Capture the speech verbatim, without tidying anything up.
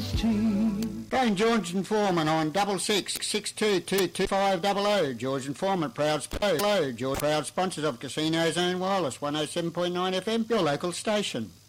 iced tea. Phone George and Foreman on double six six two two two five double o. George and Foreman, proud hello, George, proud sponsors of Casino Zone Wireless one oh seven point nine F M, your local station.